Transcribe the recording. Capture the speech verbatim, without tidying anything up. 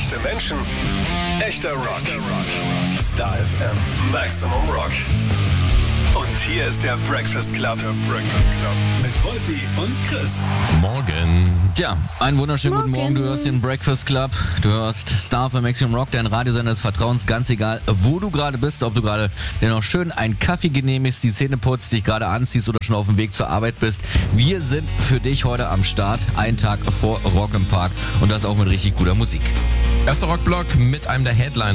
Echte Menschen, echter Rock. Star F M Maximum Rock. Und hier ist der Breakfast Club. Der Breakfast Club. Mit Wolfi und Chris. Morgen. Tja, einen wunderschönen Morgen. guten Morgen. Du hörst den Breakfast Club. Du hörst Star F M Maximum Rock, dein Radiosender des Vertrauens. Ganz egal, wo du gerade bist, ob du gerade dir noch schön einen Kaffee genehmigst, die Zähne putzt, dich gerade anziehst oder schon auf dem Weg zur Arbeit bist. Wir sind für dich heute am Start. Einen Tag vor Rock im Park. Und das auch mit richtig guter Musik. Erster Rockblock mit einem der Headliner